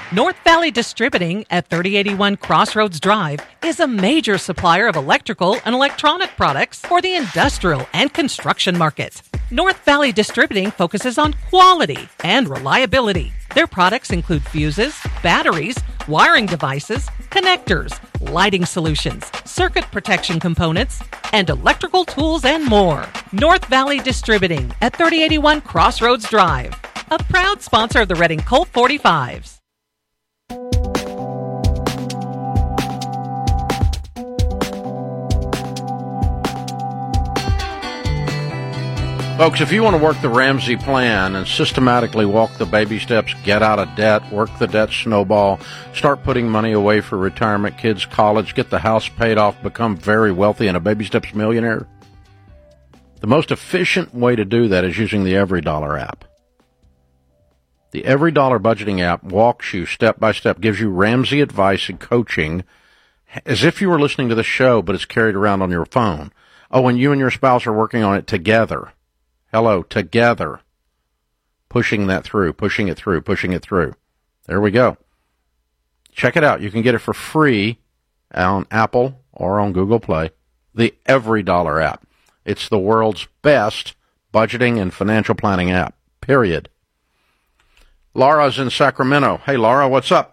North Valley Distributing at 3081 Crossroads Drive is a major supplier of electrical and electronic products for the industrial and construction market. North Valley Distributing focuses on quality and reliability. Their products include fuses, batteries, wiring devices, connectors, lighting solutions, circuit protection components, and electrical tools and more. North Valley Distributing at 3081 Crossroads Drive, a proud sponsor of the Reading Colt 45s. Folks, if you want to work the Ramsey plan and systematically walk the baby steps, get out of debt, work the debt snowball, start putting money away for retirement, kids' college, get the house paid off, become very wealthy and a baby steps millionaire, the most efficient way to do that is using the EveryDollar app. The EveryDollar budgeting app walks you step by step, gives you Ramsey advice and coaching as if you were listening to the show, but it's carried around on your phone. Oh, and you and your spouse are working on it together. Hello, together. Pushing that through, pushing it through, pushing it through. There we go. Check it out. You can get it for free on Apple or on Google Play. The EveryDollar app. It's the world's best budgeting and financial planning app, period. Laura's in Sacramento. Hey, Laura, what's up?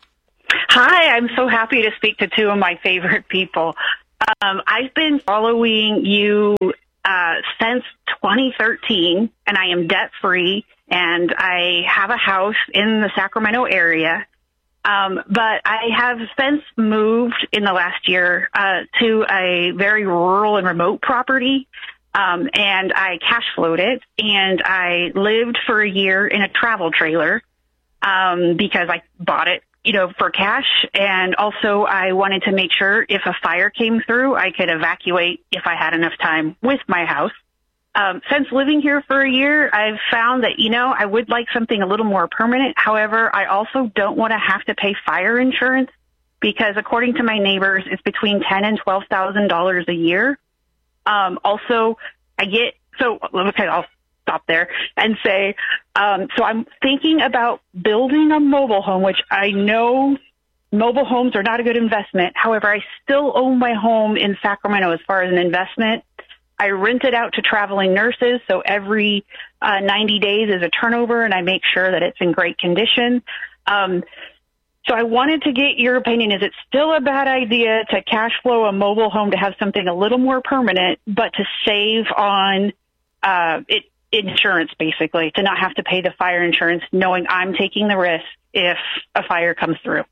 Hi, I'm so happy to speak to two of my favorite people. I've been following you since 2013, and I am debt-free, and I have a house in the Sacramento area. But I have since moved in the last year to a very rural and remote property, and I cash flowed it, and I lived for a year in a travel trailer because I bought it, for cash. And also I wanted to make sure if a fire came through, I could evacuate if I had enough time with my house. Since living here for a year, I've found that, I would like something a little more permanent. However, I also don't want to have to pay fire insurance because according to my neighbors, it's between $10,000 and $12,000 a year. Also, I'll stop there and say, so I'm thinking about building a mobile home, which I know mobile homes are not a good investment. However, I still own my home in Sacramento as far as an investment. I rent it out to traveling nurses, so every 90 days is a turnover, and I make sure that it's in great condition. So I wanted to get your opinion. Is it still a bad idea to cash flow a mobile home to have something a little more permanent, but to save on insurance, basically, to not have to pay the fire insurance, knowing I'm taking the risk if a fire comes through?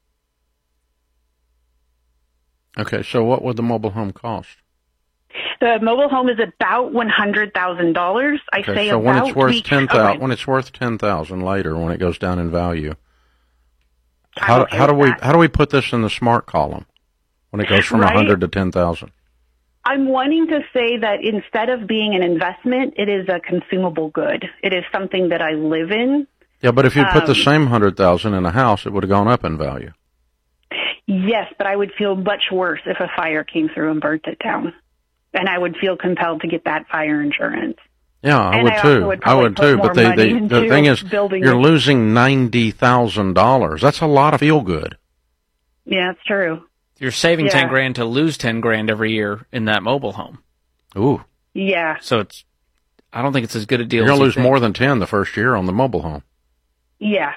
Okay, so what would the mobile home cost? The mobile home is about $100,000. I say so about when it's worth when it's worth $10,000 later, when it goes down in value, how do we put this in the smart column when it goes from 100 to 10,000? I'm wanting to say that instead of being an investment, it is a consumable good. It is something that I live in. Yeah, but if you put the same 100,000 in a house, it would have gone up in value. Yes, but I would feel much worse if a fire came through and burnt it down. And I would feel compelled to get that fire insurance. Yeah, I would too. But the thing is, you're losing $90,000. That's a lot of feel good. Yeah, it's true. You're saving $10,000 to lose $10,000 every year in that mobile home. Ooh. Yeah. So I don't think it's as good a deal. You're going to lose think. more than 10 the first year on the mobile home. Yeah.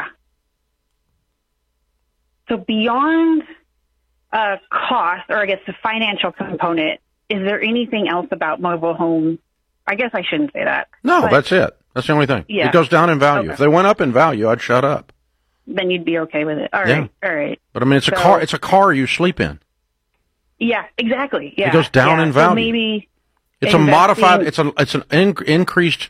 So beyond cost, or I guess the financial component, is there anything else about mobile homes? I guess I shouldn't say that. No, that's it. That's the only thing. Yeah. It goes down in value. Okay. If they went up in value, I'd shut up. Then you'd be okay with it. All right. But I mean, it's a car. It's a car you sleep in. Yeah, exactly. Yeah. It goes down in value. So maybe it's a modified. It's an increased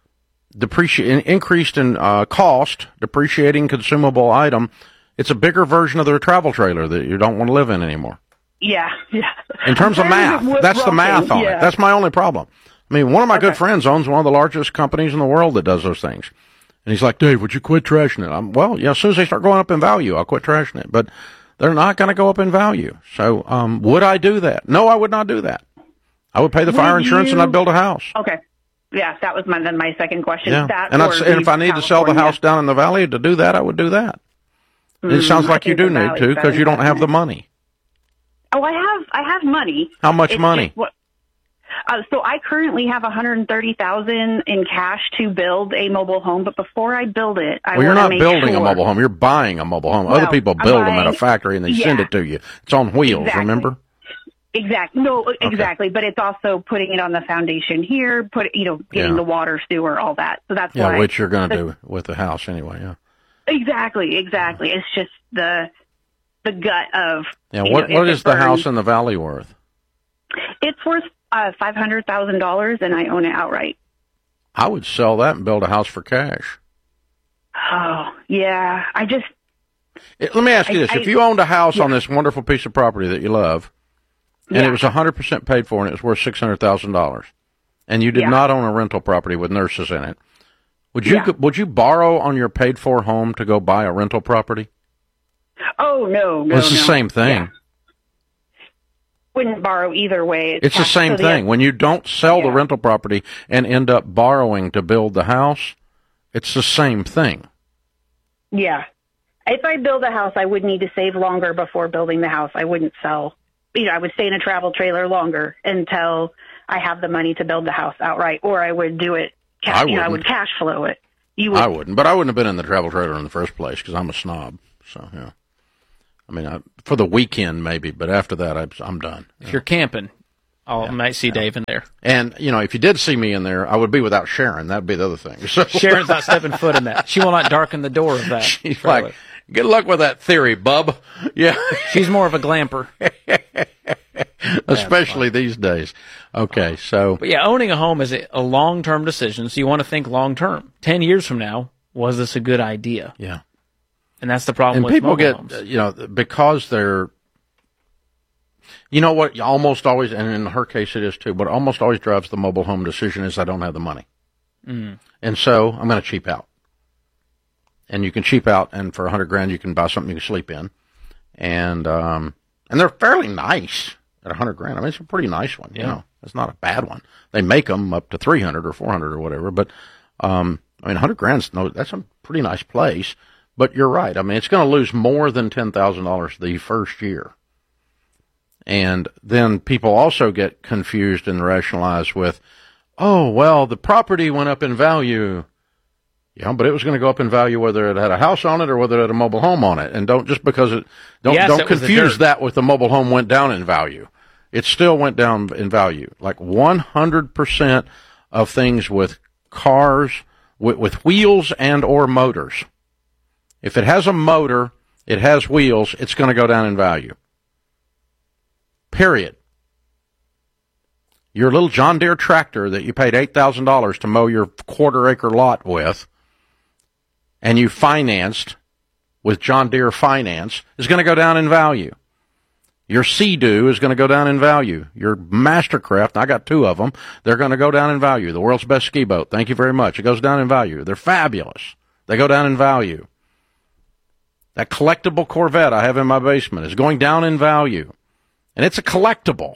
in cost, depreciating consumable item. It's a bigger version of their travel trailer that you don't want to live in anymore. Yeah. In terms of math, that's the math on it. That's my only problem. I mean, one of my good friends owns one of the largest companies in the world that does those things. And he's like, Dave, would you quit trashing it? As soon as they start going up in value, I'll quit trashing it. But they're not going to go up in value. So would I do that? No, I would not do that. I would pay the fire insurance and I'd build a house. Okay. Yeah, that was my second question. Yeah. And if I need to sell the house down in the valley to do that, I would do that. It sounds like you do need to because you don't have the money. Oh, I have money. How much money? So I currently have $130,000 in cash to build a mobile home, but before I build it, you're not building a mobile home. You're buying a mobile home. Other people build them at a factory and they send it to you. It's on wheels, remember? Exactly. No, exactly. Okay. But it's also putting it on the foundation here, getting the water, sewer, all that. So that's why. Which you're going to do with the house anyway. Yeah. Exactly. It's just the gut of. Yeah. What is the house in the valley worth? It's worth $500,000, and I own it outright. I would sell that and build a house for cash. Oh yeah, Let me ask you this: if you owned a house on this wonderful piece of property that you love, and it was 100% paid for, and it was worth $600,000, and you did not own a rental property with nurses in it, would you borrow on your paid-for home to go buy a rental property? Oh no, it's the same thing. Yeah. Wouldn't borrow either way. It's the same thing. When you don't sell the rental property and end up borrowing to build the house, it's the same thing. Yeah. If I build a house, I would need to save longer before building the house. I wouldn't sell. I would stay in a travel trailer longer until I have the money to build the house outright, or I would do it. I would cash flow it. I wouldn't, but I wouldn't have been in the travel trailer in the first place because I'm a snob. So, yeah. I mean, for the weekend maybe, but after that, I'm done. If you're camping, I might see Dave in there. And, if you did see me in there, I would be without Sharon. That'd be the other thing. So, Sharon's not stepping foot in that. She will not darken the door of that. She's like, good luck with that theory, bub. Yeah. She's more of a glamper. Especially these days. Okay, so. But yeah, owning a home is a long-term decision, so you want to think long-term. 10 years from now, was this a good idea? Yeah. And that's the problem with people mobile get, homes. Because they're, what almost always, and in her case it is too, but almost always drives the mobile home decision is I don't have the money. Mm. And so I'm going to cheap out. And you can cheap out, and for $100,000 you can buy something you can sleep in. And they're fairly nice at $100,000. I mean, it's a pretty nice one. Yeah. It's not a bad one. They make them up to $300 or $400 or whatever, but, $100,000, that's a pretty nice place. But you're right. I mean, it's going to lose more than $10,000 the first year. And then people also get confused and rationalize with, the property went up in value. Yeah, but it was going to go up in value whether it had a house on it or whether it had a mobile home on it. And don't confuse that with the mobile home went down in value. It still went down in value. Like 100% of things with cars, with wheels and or motors. If it has a motor, it has wheels, it's going to go down in value. Period. Your little John Deere tractor that you paid $8,000 to mow your quarter-acre lot with, and you financed with John Deere Finance, is going to go down in value. Your Sea-Doo is going to go down in value. Your Mastercraft, I got 2 of them, they're going to go down in value. The world's best ski boat, thank you very much. It goes down in value. They're fabulous. They go down in value. That collectible Corvette I have in my basement is going down in value. And it's a collectible.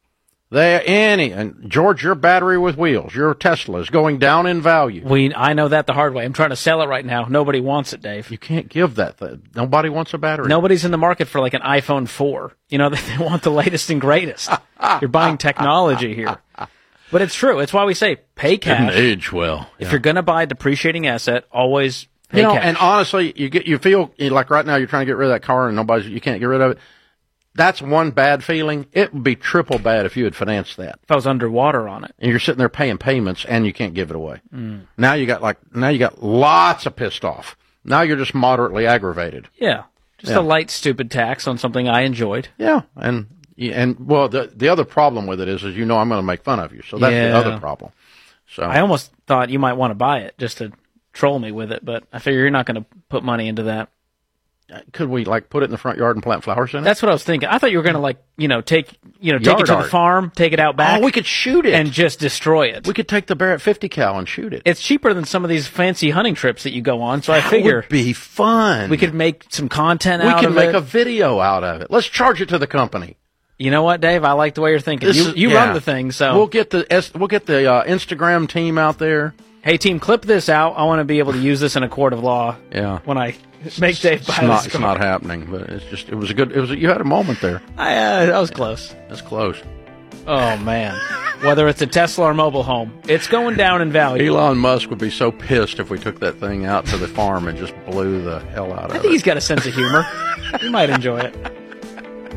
And George, your battery with wheels, your Tesla is going down in value. I know that the hard way. I'm trying to sell it right now. Nobody wants it, Dave. You can't give that. Nobody wants a battery. Nobody's in the market for like an iPhone 4. They want the latest and greatest. You're buying technology here. But it's true. It's why we say pay cash. Didn't age well. If you're going to buy a depreciating asset, always pay cash. And honestly, you feel like right now you're trying to get rid of that car and you can't get rid of it. That's one bad feeling. It would be triple bad if you had financed that. If I was underwater on it. And you're sitting there paying payments and you can't give it away. Mm. Now you got lots of pissed off. Now you're just moderately aggravated. Yeah. Just a light stupid tax on something I enjoyed. Yeah. And the other problem with it is I'm going to make fun of you. So that's the other problem. So I almost thought you might want to buy it just to troll me with it, but I figure you're not going to put money into that. Could we put it in the front yard and plant flowers in it? That's what I was thinking. I thought you were going to take it to the farm, take it out back. Oh, we could shoot it and just destroy it. We could take the Barrett 50 cal and shoot it. It's cheaper than some of these fancy hunting trips that you go on. So I figure that would be fun. We could make some content out of it. We could make a video out of it. Let's charge it to the company. You know what, Dave? I like the way you're thinking. You run the thing, so we'll get the Instagram team out there. Hey, team, clip this out. I want to be able to use this in a court of law. Yeah. When I make Dave buy this It's car. not happening, but you had a moment there. That was close. That's close. Oh, man. Whether it's a Tesla or mobile home, it's going down in value. Elon Musk would be so pissed if we took that thing out to the farm and just blew the hell out of it. I think he's got a sense of humor. He might enjoy it.